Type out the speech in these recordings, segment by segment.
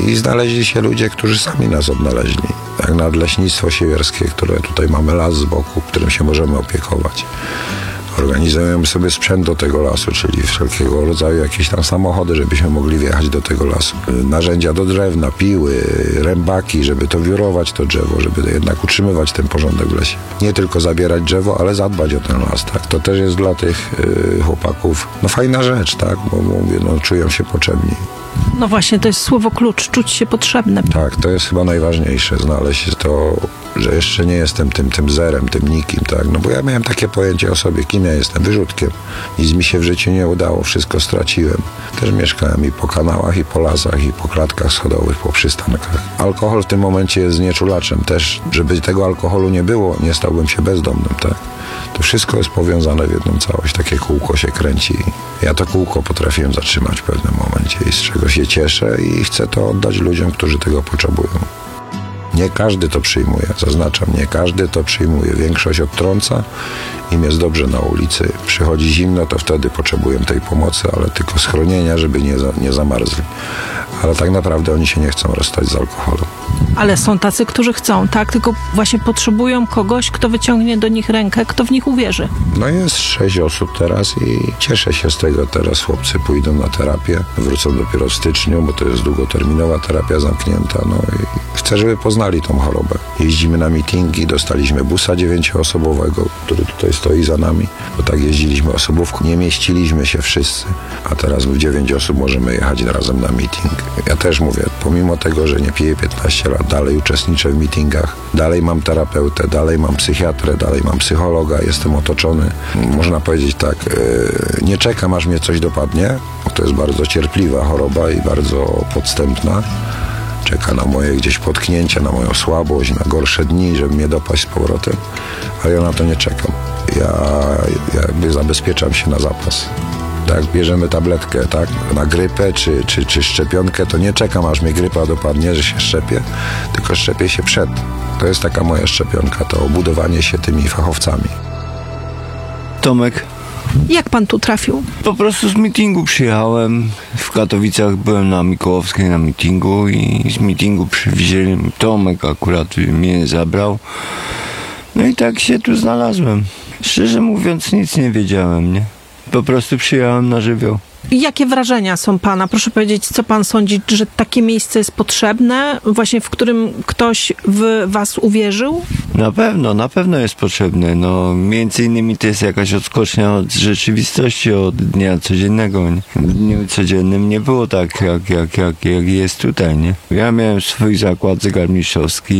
I znaleźli się ludzie, którzy sami nas odnaleźli. Jak Nadleśnictwo Siewierskie, które tutaj mamy las z boku, którym się możemy opiekować. Organizujemy sobie sprzęt do tego lasu, czyli wszelkiego rodzaju jakieś tam samochody, żebyśmy mogli wjechać do tego lasu. Narzędzia do drewna, piły, rębaki, żeby to wiórować to drzewo, żeby jednak utrzymywać ten porządek w lesie. Nie tylko zabierać drzewo, ale zadbać o ten las, tak? To też jest dla tych chłopaków fajna rzecz, tak? Bo mówię, czują się potrzebni. No właśnie, to jest słowo klucz, czuć się potrzebnym. Tak, to jest chyba najważniejsze, znaleźć to, że jeszcze nie jestem tym zerem, tym nikim, tak? No bo ja miałem takie pojęcie o sobie, kim ja jestem, wyrzutkiem. Nic mi się w życiu nie udało, wszystko straciłem. Też mieszkałem i po kanałach, i po lasach, i po klatkach schodowych, po przystankach. Alkohol w tym momencie jest znieczulaczem też. Żeby tego alkoholu nie było, nie stałbym się bezdomnym, tak? To wszystko jest powiązane w jedną całość, takie kółko się kręci. Ja to kółko potrafiłem zatrzymać w pewnym momencie i z czego się cieszę i chcę to oddać ludziom, którzy tego potrzebują. Nie każdy to przyjmuje, zaznaczam, nie każdy to przyjmuje. Większość odtrąca, im jest dobrze na ulicy. Przychodzi zimno, to wtedy potrzebują tej pomocy, ale tylko schronienia, żeby nie zamarzli. Ale tak naprawdę oni się nie chcą rozstać z alkoholem. Ale są tacy, którzy chcą, tak? Tylko właśnie potrzebują kogoś, kto wyciągnie do nich rękę, kto w nich uwierzy. No jest 6 osób teraz i cieszę się z tego. Teraz chłopcy pójdą na terapię, wrócą dopiero w styczniu, bo to jest długoterminowa terapia zamknięta. No i chcę, żeby poznali tą chorobę. Jeździmy na mityngi, dostaliśmy busa 9-osobowego, który tutaj stoi za nami, bo tak jeździliśmy osobówką. Nie mieściliśmy się wszyscy, a teraz w 9 osób możemy jechać razem na meeting. Ja też mówię, pomimo tego, że nie piję 15 lat, dalej uczestniczę w meetingach, dalej mam terapeutę, dalej mam psychiatrę, dalej mam psychologa, jestem otoczony. Można powiedzieć tak, nie czekam, aż mnie coś dopadnie, bo to jest bardzo cierpliwa choroba i bardzo podstępna. Czeka na moje gdzieś potknięcia, na moją słabość, na gorsze dni, żeby mnie dopaść z powrotem, ale ja na to nie czekam. Ja jakby zabezpieczam się na zapas. Tak, bierzemy tabletkę, tak, na grypę czy szczepionkę, to nie czekam, aż mnie grypa dopadnie, że się szczepię, tylko szczepię się przed. To jest taka moja szczepionka, to obudowanie się tymi fachowcami. Tomek. Jak pan tu trafił? Po prostu z meetingu przyjechałem. W Katowicach byłem na Mikołowskiej na meetingu i z meetingu przywieźli Tomek, akurat mnie zabrał. No i tak się tu znalazłem. Szczerze mówiąc, nic nie wiedziałem, nie? Po prostu przyjechałem na żywioł. Jakie wrażenia są pana? Proszę powiedzieć, co pan sądzi, że takie miejsce jest potrzebne, właśnie w którym ktoś w was uwierzył? Na pewno jest potrzebne. No, między innymi to jest jakaś odskocznia od rzeczywistości, od dnia codziennego. Nie? W dniu codziennym nie było tak, jak jest tutaj, nie? Ja miałem swój zakład zegarmistrzowski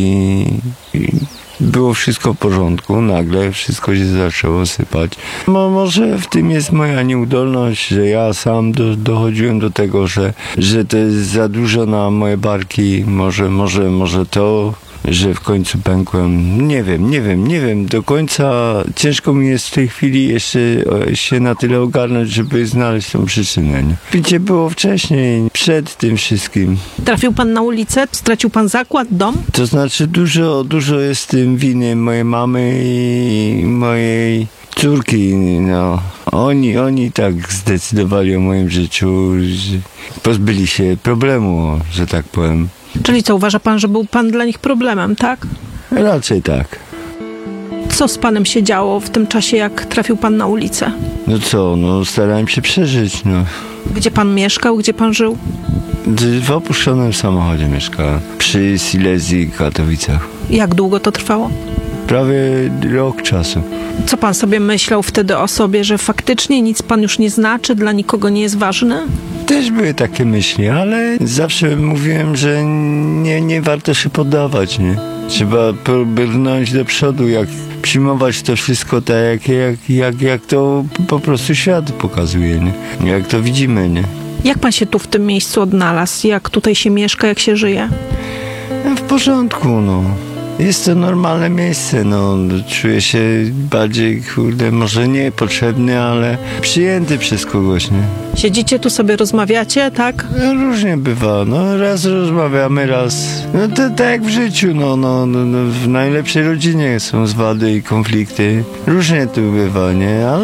i było wszystko w porządku, nagle wszystko się zaczęło sypać. Może w tym jest moja nieudolność, że ja sam dochodziłem do tego, że to jest za dużo na moje barki, może to, że w końcu pękłem. Nie wiem, do końca ciężko mi jest w tej chwili jeszcze się na tyle ogarnąć, żeby znaleźć tą przyczynę. Nie? Picie było wcześniej, przed tym wszystkim. Trafił pan na ulicę? Stracił pan zakład, dom? To znaczy dużo jest w tym winy mojej mamy i mojej córki, no. Oni tak zdecydowali o moim życiu, że pozbyli się problemu, że tak powiem. Czyli co, uważa pan, że był pan dla nich problemem, tak? Raczej tak. Co z panem się działo w tym czasie, jak trafił pan na ulicę? No co, starałem się przeżyć, Gdzie pan mieszkał, gdzie pan żył? W opuszczonym samochodzie mieszkałem, przy Silesii w Katowicach. Jak długo to trwało? Prawie rok czasu. Co pan sobie myślał wtedy o sobie, że faktycznie nic pan już nie znaczy, dla nikogo nie jest ważny? Też były takie myśli, ale zawsze mówiłem, że nie warto się poddawać, nie? Trzeba brnąć do przodu, przyjmować to wszystko tak, jak to po prostu świat pokazuje, nie? Jak to widzimy, nie? Jak pan się tu w tym miejscu odnalazł? Jak tutaj się mieszka, jak się żyje? W porządku, Jest to normalne miejsce, czuję się bardziej, może nie potrzebny, ale przyjęty przez kogoś, nie? Siedzicie tu sobie, rozmawiacie, tak? Różnie bywa, raz rozmawiamy, raz, to tak jak w życiu, w najlepszej rodzinie są zwady i konflikty. Różnie tu bywa, nie? Ale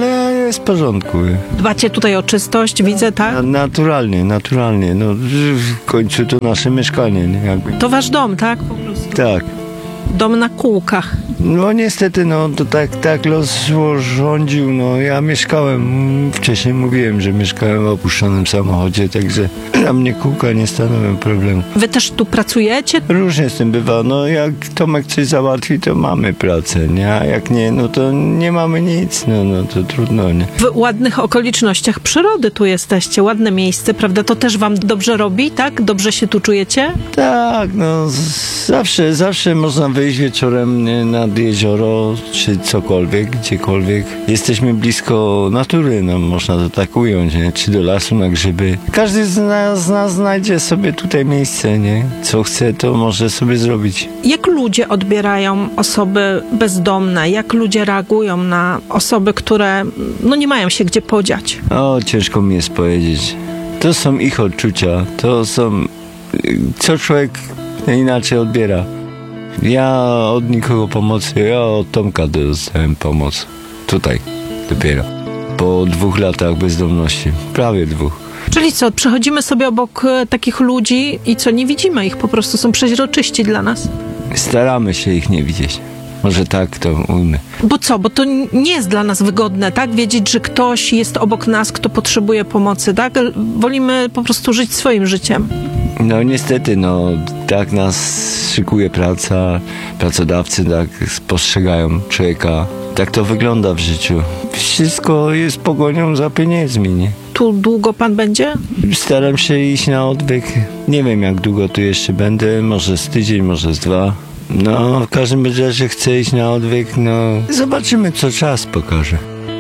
jest w porządku. Dbacie tutaj o czystość, widzę, tak? Naturalnie. No, w końcu to nasze mieszkanie, nie? Jakby. To wasz dom, tak? Po prostu. Tak. Dom na kółkach. No niestety, no to tak los rządził, no ja mieszkałem, wcześniej mówiłem, że mieszkałem w opuszczonym samochodzie, także dla mnie kółka nie stanowią problemu. Wy też tu pracujecie? Różnie z tym bywa, no jak Tomek coś załatwi, to mamy pracę, nie? A jak nie, no to nie mamy nic, no to trudno, nie? W ładnych okolicznościach przyrody tu jesteście, ładne miejsce, prawda? To też wam dobrze robi, tak? Dobrze się tu czujecie? Tak, no zawsze można wyjść wieczorem nad jezioro, czy cokolwiek, gdziekolwiek. Jesteśmy blisko natury, no można to tak ująć, nie? Czy do lasu na grzyby. Każdy z nas znajdzie sobie tutaj miejsce, nie? Co chce, to może sobie zrobić. Jak ludzie odbierają osoby bezdomne? Jak ludzie reagują na osoby, które nie mają się gdzie podziać? O, ciężko mi jest powiedzieć. To są ich odczucia, to są... Co człowiek inaczej odbiera. Ja od nikogo pomocy, ja od Tomka dostałem pomoc. Tutaj dopiero. Po 2 latach bezdomności. Prawie 2. Czyli co, przechodzimy sobie obok takich ludzi i co, nie widzimy ich, po prostu są przeźroczyści dla nas? Staramy się ich nie widzieć. Może tak to ujmę. Bo co, bo to nie jest dla nas wygodne, tak? Wiedzieć, że ktoś jest obok nas, kto potrzebuje pomocy, tak? Wolimy po prostu żyć swoim życiem. No niestety, tak nas szykuje praca, pracodawcy tak postrzegają człowieka. Tak to wygląda w życiu. Wszystko jest pogonią za pieniędzmi, nie? Tu długo pan będzie? Staram się iść na odwyk. Nie wiem, jak długo tu jeszcze będę, może z tydzień, może z 2. No, w każdym razie chcę iść na odwyk, zobaczymy, co czas pokaże.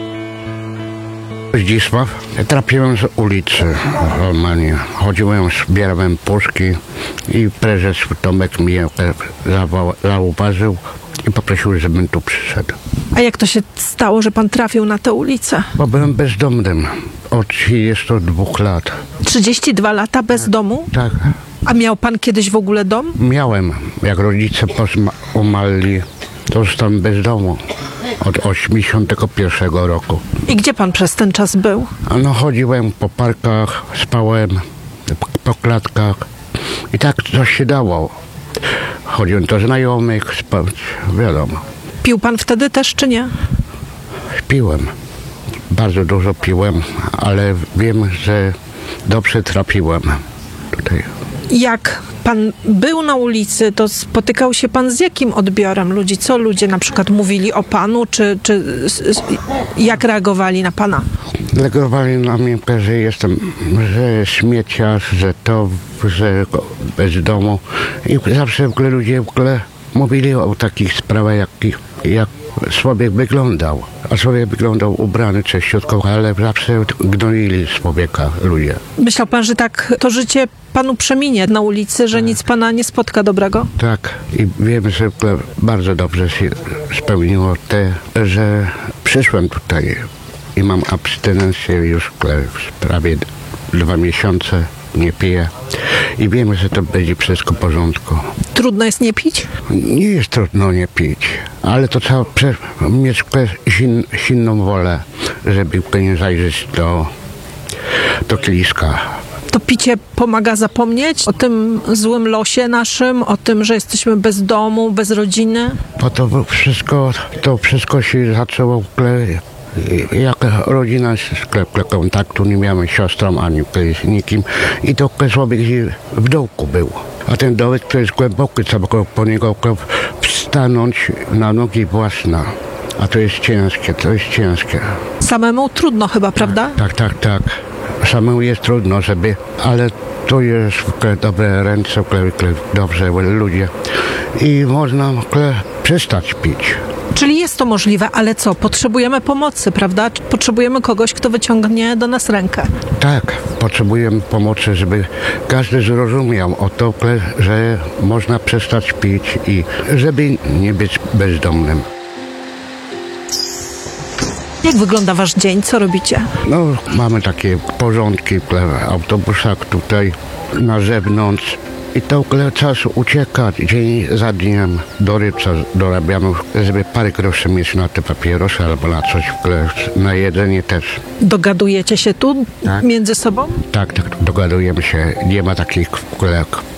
Zdzisław. Trafiłem z ulicy normalnie. Chodziłem, zbierałem puszki i prezes Tomek mnie zauważył i poprosił, żebym tu przyszedł. A jak to się stało, że pan trafił na tę ulicę? Bo byłem bezdomnym od 32 lat. 32 lata bez domu? Tak, A miał pan kiedyś w ogóle dom? miałem. Jak rodzice umarli, to zostałem bez domu od 81 roku. I gdzie pan przez ten czas był? No chodziłem po parkach, spałem po klatkach i tak coś się dało. Chodziłem do znajomych, spać, wiadomo. Pił pan wtedy też, czy nie? Piłem. Bardzo dużo piłem, ale wiem, że dobrze trafiłem tutaj. Jak pan był na ulicy, to spotykał się pan z jakim odbiorem ludzi? Co ludzie na przykład mówili o panu, czy jak reagowali na pana? Legowali na mnie, że jestem, że śmieciarz, że bez domu. I zawsze w ogóle ludzie mówili o takich sprawach, jak człowiek wyglądał. A człowiek wyglądał ubrany czyściutko, ale zawsze gnoili człowieka ludzie. Myślał pan, że tak to życie panu przeminie na ulicy, że nic pana nie spotka dobrego? Tak, i wiem, że bardzo dobrze się spełniło że przyszłem tutaj i mam abstynencję już prawie 2 miesiące, nie piję i wiem, że to będzie wszystko w porządku. Trudno jest nie pić? Nie jest trudno nie pić, ale to trzeba mieć silną wolę, żeby nie zajrzeć do kieliszka. To picie pomaga zapomnieć o tym złym losie naszym, o tym, że jesteśmy bez domu, bez rodziny? Bo to wszystko się zaczęło jak rodzina z kontaktu, nie miałem siostrą ani nikim i to człowiek w dołku był. A ten dołek to jest głęboki, trzeba po niego wstanąć na nogi własne. A to jest ciężkie. Samemu trudno chyba, prawda? Tak. Samemu jest trudno, ale to jest dobre ręce, dobrze ludzie i można przestać pić. Czyli jest to możliwe, ale co? Potrzebujemy pomocy, prawda? Potrzebujemy kogoś, kto wyciągnie do nas rękę. Tak, potrzebujemy pomocy, żeby każdy zrozumiał o to, że można przestać pić i żeby nie być bezdomnym. Jak wygląda wasz dzień? Co robicie? Mamy takie porządki w autobusach tutaj, na zewnątrz. I to w ogóle czas ucieka dzień za dniem. Do rybca dorabiamy, żeby parę groszy mieć na te papierosy albo na coś, w ogóle na jedzenie też. Dogadujecie się tu Tak. między sobą? Tak, dogadujemy się. Nie ma takich w ogóle